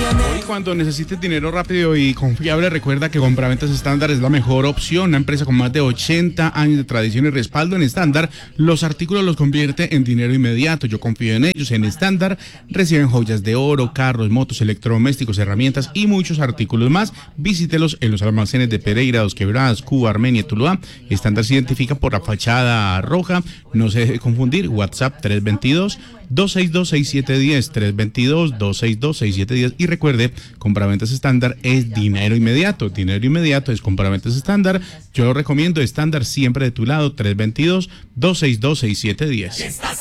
Hoy cuando necesites dinero rápido y confiable, recuerda que Compraventas Estándar es la mejor opción. Una empresa con más de 80 años de tradición y respaldo. En Estándar, los artículos los convierte en dinero inmediato. Yo confío en ellos. En Estándar reciben joyas de oro, carros, motos, electrodomésticos, herramientas y muchos artículos más. Visítelos en los almacenes de Pereira, Dos Quebradas, Cuba, Armenia, Tuluá. Estándar se identifica por la fachada roja. No se deje confundir. WhatsApp 322-262-6710, 322-262-6710. Y recuerde, Compraventas Estándar es dinero inmediato. Dinero inmediato es Compraventas Estándar. Yo lo recomiendo. Estándar siempre de tu lado, 322-262-6710.